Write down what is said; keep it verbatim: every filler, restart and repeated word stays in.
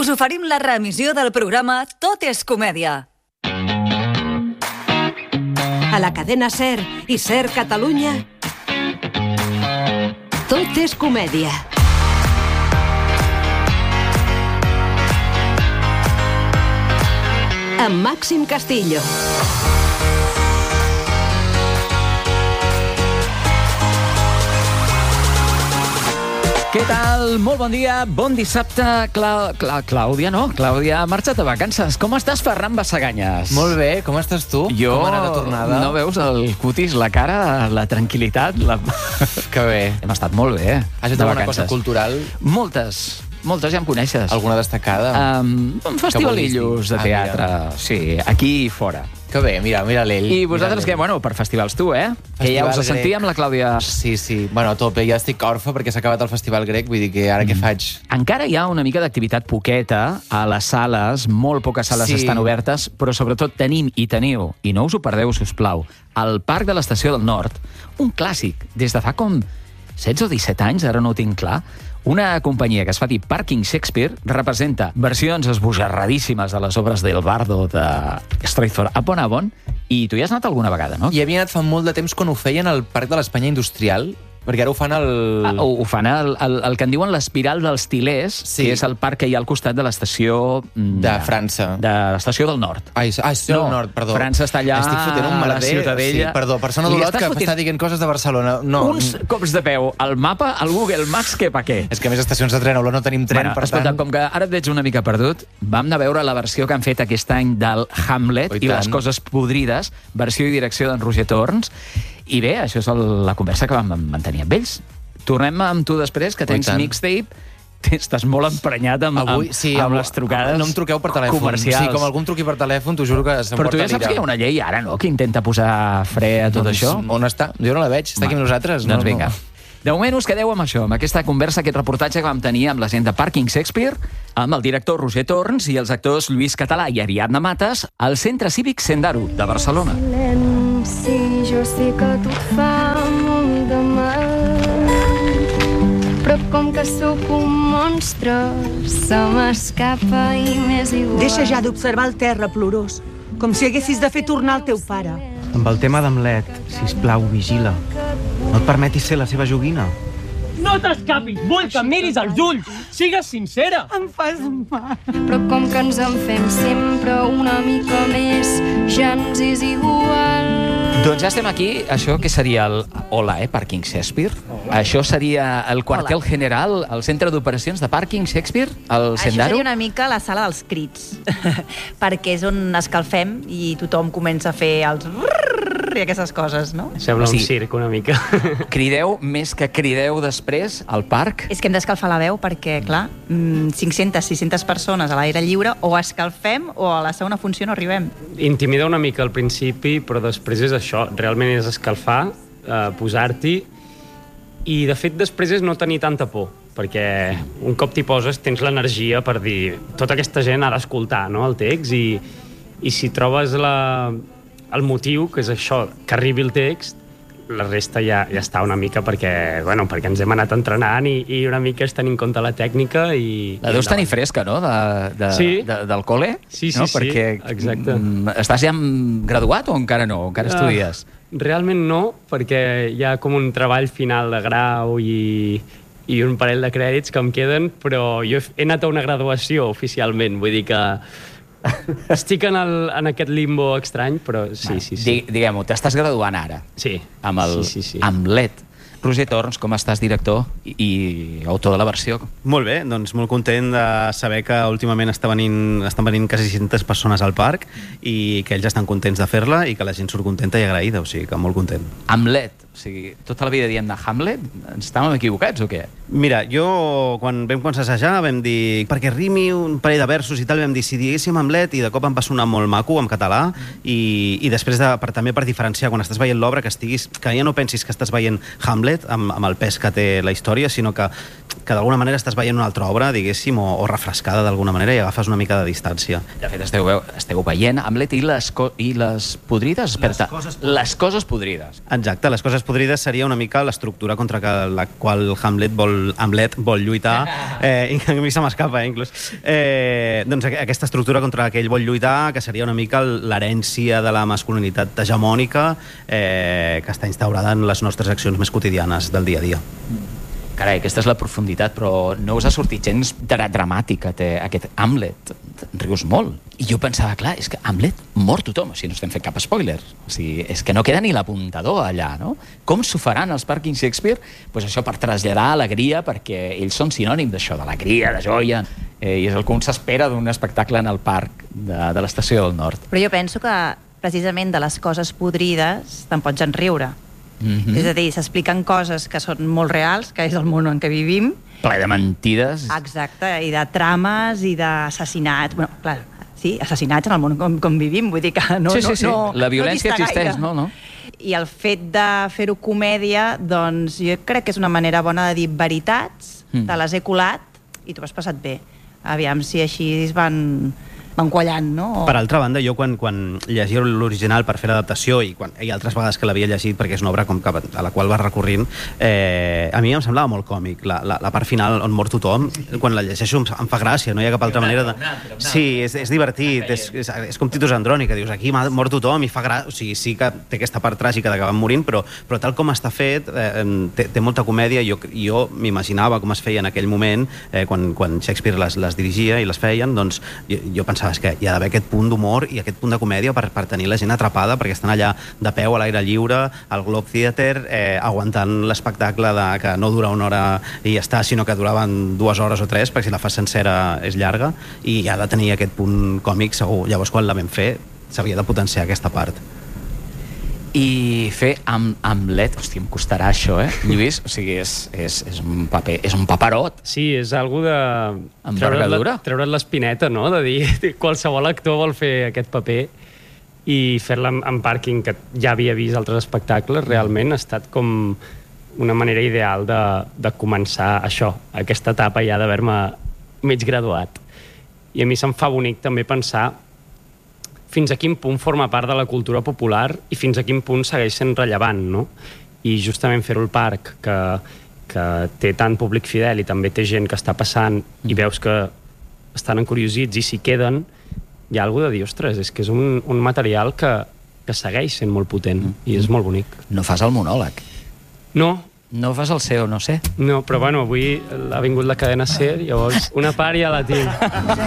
us oferim la reemissió del programa Tot és comèdia. A la cadena SER i SER Catalunya, Tot és comèdia. Amb Màxim Castillo. Què tal? Molt bon dia, bon dissabte. Cla... Cla... Clàudia, no? Clàudia ha marxat a vacances. Com estàs, Ferran Bassaganyes? Molt bé, com estàs tu? Jo... Com ha anat la tornada? No veus el cutis, la cara, la tranquil·litat? La... Que bé. Hem estat molt bé, eh? Has fet alguna cosa cultural? Moltes. Moltes, ja em coneixes. Alguna destacada? Um, festivalillos de teatre. Ah, sí, aquí i fora. Que bé, mira, mira l'ell. I vosaltres què? Bueno, per festivals tu, eh? Festival que ja us sentia amb la Clàudia. Sí, sí. Bueno, a tope. Ja estic orfe perquè s'ha acabat el Festival Grec, vull dir que ara mm. què faig? Encara hi ha una mica d'activitat poqueta a les sales, molt poques sales sí. estan obertes, però sobretot tenim i teniu, i no us ho perdeu, sisplau, al Parc de l'Estació del Nord, un clàssic, des de fa com setze o disset anys, ara no ho tinc clar, una companyia que es fa dir Parking Shakespeare representa versions esbojarradíssimes de les obres del Bardo de Stratford upon Avon, i tu hi has anat alguna vegada, no? I havia anat fa molt de temps quan ho feien al Parc de l'Espanya Industrial, perquè ara ho fan al... Ah, ho, ho fan el, el, el que en diuen l'Espiral dels Tilers, sí. que és el parc que hi ha al costat de l'estació... De França. De l'estació del Nord. Ai, ah, estació no, del Nord, perdó. França està allà, estic fotent un a la Ciutadella. Sí, perdó, persona d'Olot que fotent... està dient coses de Barcelona. No. Uns cops de peu al mapa, al Google Maps, que pa què? És que a més estacions de tren a Olot no tenim tren, bueno, per escolta, tant... com que ara et veig una mica perdut, vam anar a veure la versió que han fet aquest any del Hamlet i, i les coses podrides, versió i direcció d'en Roger Torns, i bé, això és el, la conversa que vam mantenir amb ells. Tornem amb tu després, que tens mixtape. Estàs molt emprenyat amb, Avui, amb, sí, amb avui, les trucades no em truqueu per telèfon. Comercials. Sí, com algun truqui per telèfon, t'ho juro que se'm Però tu porta ja saps que hi ha una llei ara, no?, que intenta posar fre a tot doncs, això. On està? Jo no la veig, està aquí amb nosaltres. Doncs no, vinga. No. De moment us quedeu amb això, amb aquesta conversa, aquest reportatge que vam tenir amb la gent de Parking Shakespeare, amb el director Roger Torns i els actors Lluís Català i Ariadna Mates, al Centre Cívic Sendaro de Barcelona. Sí, jo sé que tot fa molt de mal, però com que sóc un monstre, se m'escapa i m'és igual. Deixa ja d'observar el terra plorós, com si haguessis de fer tornar el teu pare. Amb el tema d'Hamlet, sisplau, vigila. No et permetis ser la seva joguina. No t'escapis! Vull que em miris als ulls! Sigues sincera! Em fas mal. Però com que ens en fem sempre una mica més, ja ens és igual. Doncs ja estem aquí. Això que seria el... Hola, eh, Parking Shakespeare? Hola. Això seria el quartel Hola. general, el centre d'operacions de Parking Shakespeare, el Sendaro? Això seria una mica la sala dels crits, perquè és on escalfem i tothom comença a fer els... i aquestes coses, no? Sembla o sigui, un circ, una mica. Crideu més que crideu després al parc? És que hem d'escalfar la veu perquè, clar, cinc-centes, sis-centes persones a l'aire lliure, o escalfem o a la segona funció no arribem. Intimida una mica al principi, però després és això, realment és escalfar, eh, posar-t'hi, i de fet després és no tenir tanta por, perquè un cop t'hi poses tens l'energia per dir tota aquesta gent ha d'escoltar, no?, el text, i, i si trobes la... el motiu, que és això, que arribi el text, la resta ja, ja està una mica perquè, bueno, perquè ens hem anat entrenant i, i una mica és tenir en compte la tècnica i... La deus tenir fresca, no?, de, de, sí. de, del col·le? Sí, sí, no? sí, perquè, exacte. Estàs ja graduat o encara no? Encara estudies? Uh, realment no, perquè hi ha com un treball final de grau i, i un parell de crèdits que em queden, però jo he anat a una graduació oficialment, vull dir que estic en, el, en aquest limbo estrany, però sí, sí, sí. Diguem-ho, t'estàs graduant ara. Sí. Amb el sí, sí, sí. Hamlet. Roger Torns, com estàs, director i, i autor de la versió? Molt bé, doncs molt content de saber que últimament està venint, estan venint quasi sis-centes persones al parc i que ells estan contents de fer-la i que la gent surt contenta i agraïda, o sigui que molt content. Hamlet, o sigui, tota la vida diem de Hamlet, ens estàvem equivocats o què? Mira, jo quan vam començar a assajar vam dir, perquè rimi un parell de versos i tal, vam dir si diguéssim Hamlet i de cop em va sonar molt maco en català i, i després de, per, també per diferenciar quan estàs veient l'obra que estiguis, que ja no pensis que estàs veient Hamlet amb, amb el pes que té la història, sinó que, que d'alguna manera estàs veient una altra obra, diguéssim, o, o refrescada d'alguna manera i agafes una mica de distància. De fet, esteu, esteu veient Hamlet i les, co i les podrides? Les coses podrides. Les coses podrides. Exacte, les coses coses podrides seria una mica l'estructura contra que, la qual Hamlet vol, Hamlet vol lluitar, eh, i que a mi se m'escapa, eh, inclús. Eh, doncs aquesta estructura contra la que ell vol lluitar, que seria una mica l'herència de la masculinitat hegemònica eh, que està instaurada en les nostres accions més quotidianes del dia a dia. Carai, aquesta és la profunditat, però no us ha sortit gens dra dramàtica, té aquest Hamlet. Rius molt. I jo pensava, clar, és que Hamlet mor tothom, o sigui, no estem fent cap spoiler. O sigui, és que no queda ni l'apuntador allà, no? Com s'ho faran els Parking Shakespeare? Pues això per traslladar alegria, perquè ells són sinònim d'això, d'alegria, de joia, eh, i és el que un s'espera d'un espectacle en el parc de, de l'Estació del Nord. Però jo penso que, precisament, de les coses podrides te'n pots enriure. Mm-hmm. És a dir, s'expliquen coses que són molt reals, que és el món en què vivim. Ple de mentides. Exacte, i de trames i d'assassinats. Bueno, clar, sí, assassinats en el món com, com vivim, vull dir que no... Sí, sí, sí. No, la violència no existeix, gaire. no? no? I el fet de fer-ho comèdia, doncs jo crec que és una manera bona de dir veritats, mm. te les he colat i t'ho has passat bé. Aviam si així es van... van quallant, no? O... Per altra banda, jo quan, quan llegia l'original per fer l'adaptació i, quan, i altres vegades que l'havia llegit perquè és una obra com que, a la qual va recorrint, eh, a mi em semblava molt còmic. La, la, la part final on mor tothom, quan la llegeixo em, em fa gràcia, no hi ha cap altra manera de... Sí, és, és divertit, és, és, és com Titus Andrònica, dius, aquí mor tothom i fa gràcia, o sigui, sí que té aquesta part tràgica de que van morint, però, però tal com està fet, eh, té, té molta comèdia, jo, jo m'imaginava com es feia en aquell moment, eh, quan, quan Shakespeare les, les dirigia i les feien, doncs jo, jo pensava és que hi ha d'haver aquest punt d'humor i aquest punt de comèdia per, per tenir la gent atrapada, perquè estan allà de peu a l'aire lliure, al Globe Theatre, eh, aguantant l'espectacle de, que no dura una hora i ja està, sinó que duraven dues hores o tres, perquè si la fas sencera és llarga, i ha de tenir aquest punt còmic segur. Llavors, quan la vam fer, s'havia de potenciar aquesta part. I fer amb Hamlet, hòstia, em costarà això, eh, Lluís? O sigui, és, és, és, un, paper, és un paperot. Sí, és algo de... Envergadura. Treure't l'espineta, no? De dir, qualsevol actor vol fer aquest paper i fer-la en, en Parking, que ja havia vist altres espectacles, realment ha estat com una manera ideal de, de començar això, aquesta etapa ja d'haver-me mig graduat. I a mi se'm fa bonic també pensar fins a quin punt forma part de la cultura popular i fins a quin punt segueix sent rellevant, no? I justament fer-ho al parc, que, que té tant públic fidel i també té gent que està passant i veus que estan encuriosits i s'hi queden, hi ha alguna de dir, ostres, és que és un, un material que, que segueix sent molt potent i és molt bonic. No fas el monòleg. No. No fas el ser o no sé. No, però bueno, avui ha vingut la cadena SER, llavors una part ja la tinc.